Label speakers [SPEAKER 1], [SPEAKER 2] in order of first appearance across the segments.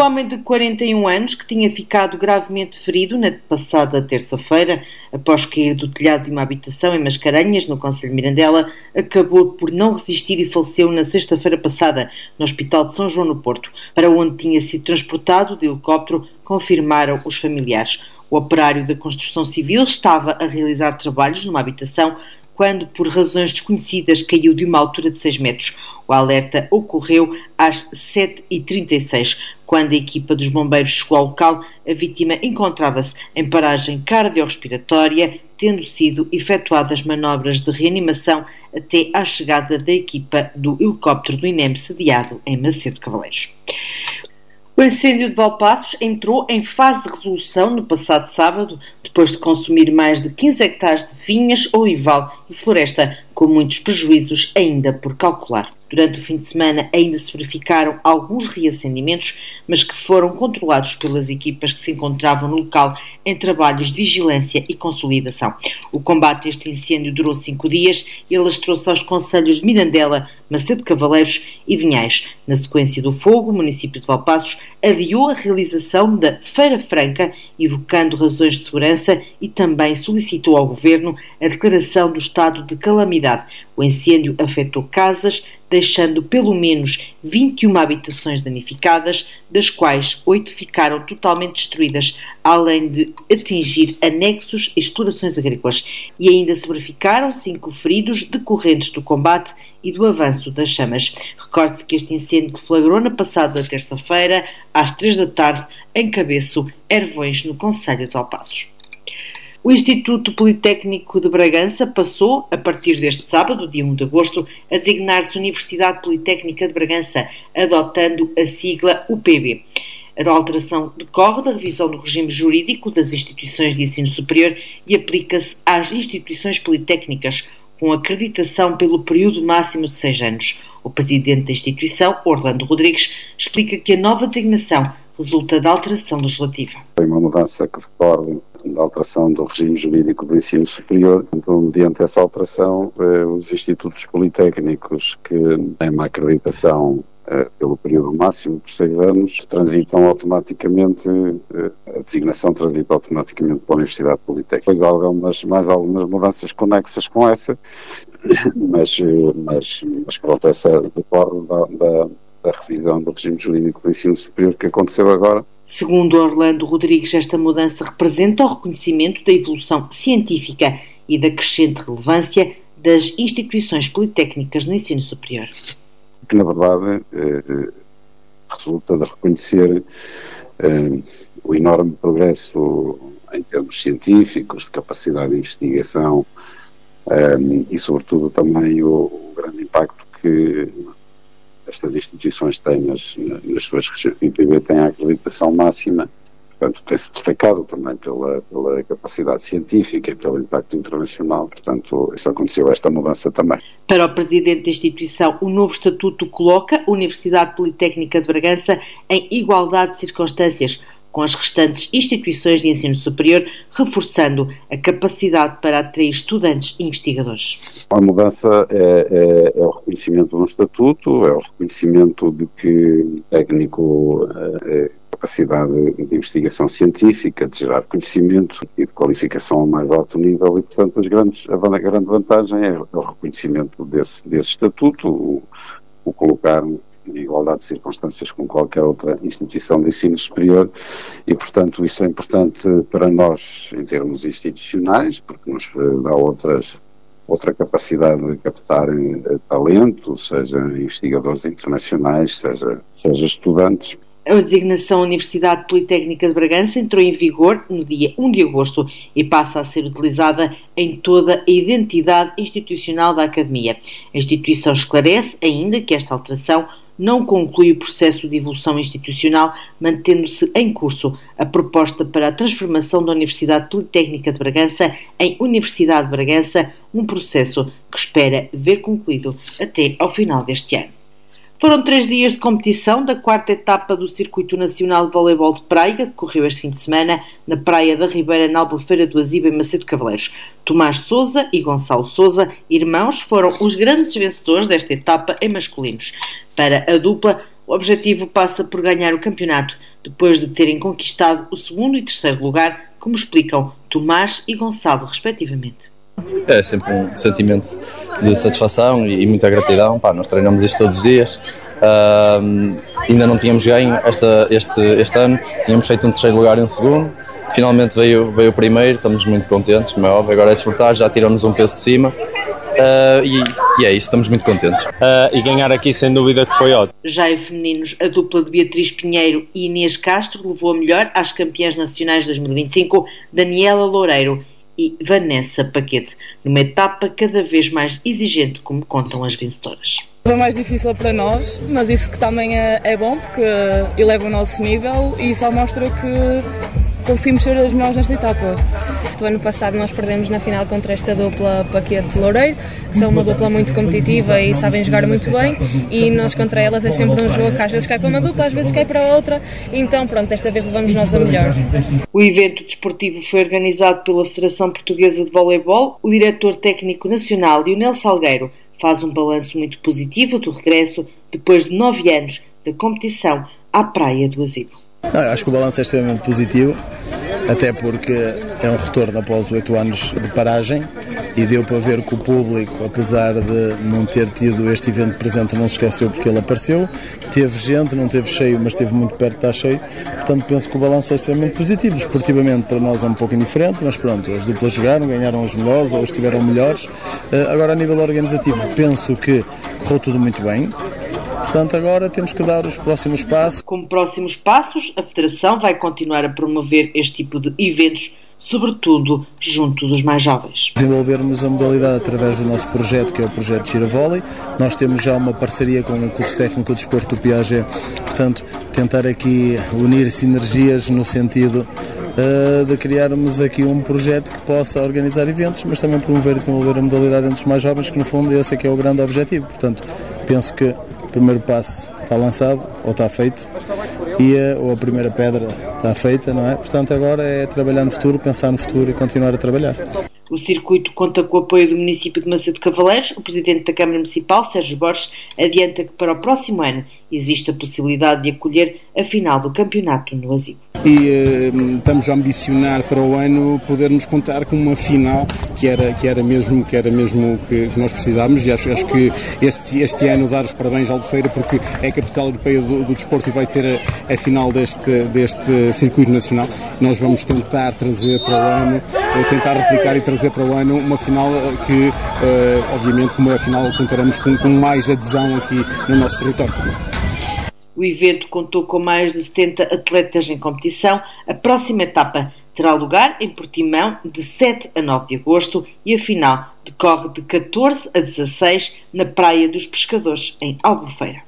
[SPEAKER 1] homem de 41 anos, que tinha ficado gravemente ferido na passada terça-feira, após cair do telhado de uma habitação em Mascarenhas, no concelho de Mirandela, acabou por não resistir e faleceu na sexta-feira passada, no Hospital de São João no Porto, para onde tinha sido transportado de helicóptero, confirmaram os familiares. O operário da construção civil estava a realizar trabalhos numa habitação quando, por razões desconhecidas, caiu de uma altura de 6 metros. O alerta ocorreu às 7h36. Quando a equipa dos bombeiros chegou ao local, a vítima encontrava-se em paragem cardiorrespiratória, tendo sido efetuadas manobras de reanimação até à chegada da equipa do helicóptero do INEM sediado em Macedo Cavaleiros. O incêndio de Valpaços entrou em fase de resolução no passado sábado, depois de consumir mais de 15 hectares de vinhas, olival e floresta, com muitos prejuízos ainda por calcular. Durante o fim de semana ainda se verificaram alguns reacendimentos, mas que foram controlados pelas equipas que se encontravam no local em trabalhos de vigilância e consolidação. O combate a este incêndio durou 5 dias e alastrou-se aos concelhos de Mirandela, Macedo Cavaleiros e Vinhais. Na sequência do fogo, o município de Valpaços adiou a realização da Feira Franca, evocando razões de segurança, e também solicitou ao governo a declaração do estado de calamidade. O incêndio afetou casas, deixando pelo menos 21 habitações danificadas, das quais 8 ficaram totalmente destruídas, além de atingir anexos e explorações agrícolas. E ainda se verificaram 5 feridos decorrentes do combate e do avanço das chamas. Recorde-se que este incêndio flagrou na passada terça-feira, às 3 da tarde, em Cabeço, Ervões, no concelho de Valpaços. O Instituto Politécnico de Bragança passou, a partir deste sábado, dia 1 de agosto, a designar-se Universidade Politécnica de Bragança, adotando a sigla UPB. A alteração decorre da revisão do regime jurídico das instituições de ensino superior e aplica-se às instituições politécnicas, com acreditação pelo período máximo de 6 anos. O presidente da instituição, Orlando Rodrigues, explica que a nova designação resulta da alteração legislativa.
[SPEAKER 2] Foi uma mudança que decorre da alteração do regime jurídico do ensino superior. Então, mediante essa alteração, os institutos politécnicos que têm uma acreditação pelo período máximo de 6 anos, transitam automaticamente, a designação transita automaticamente para a Universidade Politécnica. Depois há mais algumas mudanças conexas com essa, mas pronto, essa decorre da revisão do regime jurídico do ensino superior que aconteceu agora.
[SPEAKER 1] Segundo Orlando Rodrigues, esta mudança representa o reconhecimento da evolução científica e da crescente relevância das instituições politécnicas no ensino superior.
[SPEAKER 2] Que, na verdade, resulta de reconhecer o enorme progresso em termos científicos, de capacidade de investigação e, sobretudo, também o grande impacto que estas instituições têm nas suas regiões. O IPB tem a acreditação máxima, portanto tem-se destacado também pela capacidade científica e pelo impacto internacional, portanto isso aconteceu, esta mudança também.
[SPEAKER 1] Para o presidente da instituição, o novo estatuto coloca a Universidade Politécnica de Bragança em igualdade de circunstâncias com as restantes instituições de ensino superior, reforçando a capacidade para atrair estudantes e investigadores.
[SPEAKER 2] A mudança é o reconhecimento de um estatuto, é o reconhecimento de que técnico capacidade de investigação científica, de gerar conhecimento e de qualificação ao mais alto nível e, portanto, a grande vantagem é o reconhecimento desse estatuto, o colocar em igualdade de circunstâncias com qualquer outra instituição de ensino superior e, portanto, isso é importante para nós em termos institucionais, porque nos dá outra capacidade de captar talento, seja investigadores internacionais, seja estudantes.
[SPEAKER 1] A designação Universidade Politécnica de Bragança entrou em vigor no dia 1 de agosto e passa a ser utilizada em toda a identidade institucional da Academia. A instituição esclarece ainda que esta alteração não conclui o processo de evolução institucional, mantendo-se em curso a proposta para a transformação da Universidade Politécnica de Bragança em Universidade de Bragança, um processo que espera ver concluído até ao final deste ano. Foram 3 dias de competição da 4ª etapa do Circuito Nacional de Voleibol de Praia, que decorreu este fim de semana na Praia da Ribeira, na Albufeira do Aziba, em Macedo Cavaleiros. Tomás Sousa e Gonçalo Sousa, irmãos, foram os grandes vencedores desta etapa em masculinos. Para a dupla, o objetivo passa por ganhar o campeonato, depois de terem conquistado o 2º e 3º lugar, como explicam Tomás e Gonçalo, respectivamente.
[SPEAKER 3] É sempre um sentimento de satisfação e muita gratidão. Nós treinamos isto todos os dias. Ainda não tínhamos ganho este ano, tínhamos feito um 3º lugar e um 2º. Finalmente veio o primeiro, estamos muito contentes, como é óbvio. Agora é desfrutar, já tiramos um peso de cima. E é isso, estamos muito contentes.
[SPEAKER 4] E ganhar aqui sem dúvida que foi ótimo.
[SPEAKER 1] Já em femininos, a dupla de Beatriz Pinheiro e Inês Castro levou a melhor às campeãs nacionais 2025, Daniela Loureiro e Vanessa Paquete, numa etapa cada vez mais exigente, como contam as vencedoras.
[SPEAKER 5] Foi mais difícil para nós, mas isso que também é bom, porque eleva o nosso nível e só mostra que conseguimos ser as melhores nesta etapa.
[SPEAKER 6] O ano passado nós perdemos na final contra esta dupla Paquete-Loureiro, que são uma dupla muito competitiva e sabem jogar muito bem, e nós contra elas é sempre um jogo que às vezes cai para uma dupla, às vezes cai para outra, então pronto, desta vez levamos nós a melhor.
[SPEAKER 1] O evento desportivo foi organizado pela Federação Portuguesa de Voleibol. O diretor técnico nacional, Lionel Salgueiro, faz um balanço muito positivo do regresso depois de 9 anos da competição à Praia do Asilo.
[SPEAKER 7] Acho que o balanço é extremamente positivo, até porque é um retorno após 8 anos de paragem e deu para ver que o público, apesar de não ter tido este evento presente, não se esqueceu porque ele apareceu. Teve gente, não teve cheio, mas esteve muito perto de estar cheio. Portanto, penso que o balanço é extremamente positivo. Esportivamente, para nós é um pouco indiferente, mas pronto, as duplas jogaram, ganharam os melhores ou estiveram melhores. Agora, a nível organizativo, penso que correu tudo muito bem. Portanto, agora temos que dar os próximos passos.
[SPEAKER 1] Como próximos passos, a Federação vai continuar a promover este tipo de eventos, sobretudo junto dos mais jovens.
[SPEAKER 7] Desenvolvermos a modalidade através do nosso projeto, que é o projeto Giravôlei. Nós temos já uma parceria com o curso técnico de desporto do Piaget, portanto, tentar aqui unir sinergias no sentido de criarmos aqui um projeto que possa organizar eventos, mas também promover e desenvolver a modalidade entre os mais jovens, que no fundo esse é que é o grande objetivo. Portanto, penso que o primeiro passo está lançado, ou está feito, ou a primeira pedra está feita, não é? Portanto, agora é trabalhar no futuro, pensar no futuro e continuar a trabalhar.
[SPEAKER 1] O circuito conta com o apoio do município de Macedo Cavaleiros. O presidente da Câmara Municipal, Sérgio Borges, adianta que para o próximo ano existe a possibilidade de acolher a final do campeonato no Asilo.
[SPEAKER 8] E estamos a ambicionar para o ano podermos contar com uma final que era mesmo que nós precisávamos, e acho que este ano dar os parabéns à Albufeira, porque é a capital europeia do desporto e vai ter a final deste circuito nacional. Nós vamos tentar trazer para o ano, tentar replicar e trazer para o ano uma final que, obviamente, como é a final, contaremos com mais adesão aqui no nosso território.
[SPEAKER 1] O evento contou com mais de 70 atletas em competição. A próxima etapa terá lugar em Portimão de 7 a 9 de agosto e a final decorre de 14 a 16 na Praia dos Pescadores, em Albufeira.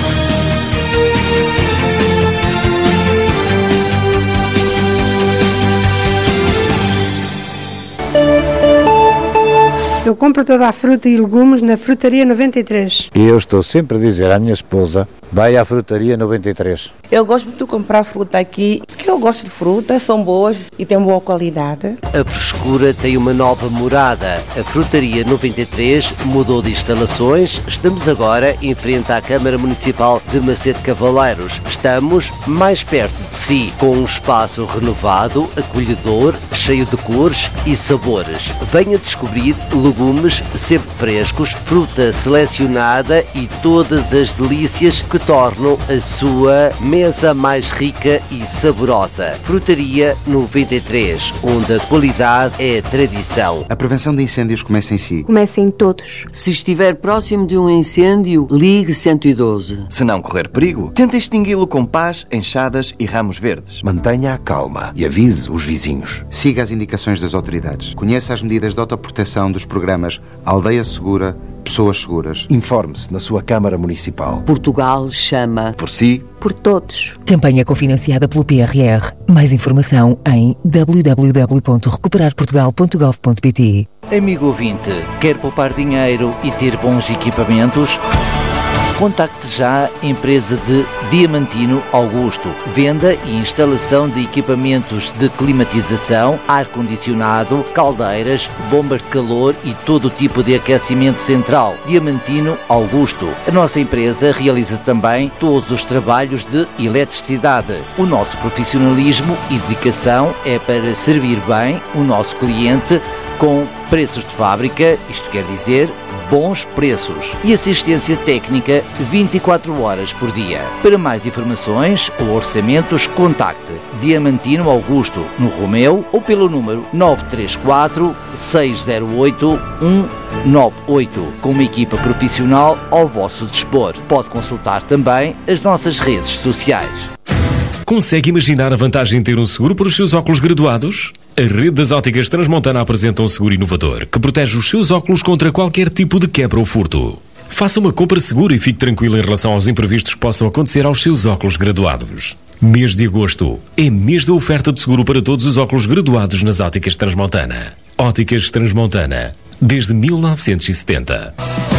[SPEAKER 9] Eu compro toda a fruta e legumes na Frutaria 93.
[SPEAKER 10] E eu estou sempre a dizer à minha esposa, vai à Frutaria 93.
[SPEAKER 11] Eu gosto de comprar fruta aqui, porque eu gosto de frutas, são boas e têm boa qualidade.
[SPEAKER 12] A frescura tem uma nova morada. A Frutaria 93 mudou de instalações. Estamos agora em frente à Câmara Municipal de Macedo Cavaleiros. Estamos mais perto de si, com um espaço renovado, acolhedor, cheio de cores e sabores. Venha descobrir legumes sempre frescos, fruta selecionada e todas as delícias que tornam a sua mesa mais rica e saborosa. Frutaria 93, onde a qualidade é tradição.
[SPEAKER 13] A prevenção de incêndios começa em si.
[SPEAKER 14] Começa em todos.
[SPEAKER 15] Se estiver próximo de um incêndio, ligue 112.
[SPEAKER 16] Se não correr perigo, tente extingui-lo com pás, enxadas e ramos verdes.
[SPEAKER 17] Mantenha a calma e avise os vizinhos.
[SPEAKER 13] Siga as indicações das autoridades. Conheça as medidas de autoproteção dos programas Aldeia Segura, Pessoas Seguras.
[SPEAKER 17] Informe-se na sua Câmara Municipal.
[SPEAKER 15] Portugal chama.
[SPEAKER 17] Por si.
[SPEAKER 14] Por todos.
[SPEAKER 18] Campanha cofinanciada pelo PRR. Mais informação em www.recuperarportugal.gov.pt.
[SPEAKER 12] Amigo ouvinte, quer poupar dinheiro e ter bons equipamentos? Contacte já a empresa de Diamantino Augusto. Venda e instalação de equipamentos de climatização, ar-condicionado, caldeiras, bombas de calor e todo o tipo de aquecimento central. Diamantino Augusto. A nossa empresa realiza também todos os trabalhos de eletricidade. O nosso profissionalismo e dedicação é para servir bem o nosso cliente com preços de fábrica, isto quer dizer bons preços, e assistência técnica 24 horas por dia. Para mais informações ou orçamentos, contacte Diamantino Augusto no Romeu ou pelo número 934 608 198, com uma equipa profissional ao vosso dispor. Pode consultar também as nossas redes sociais.
[SPEAKER 19] Consegue imaginar a vantagem de ter um seguro para os seus óculos graduados? A rede das óticas Transmontana apresenta um seguro inovador que protege os seus óculos contra qualquer tipo de quebra ou furto. Faça uma compra segura e fique tranquilo em relação aos imprevistos que possam acontecer aos seus óculos graduados. Mês de agosto é mês da oferta de seguro para todos os óculos graduados nas óticas Transmontana. Óticas Transmontana, desde 1970.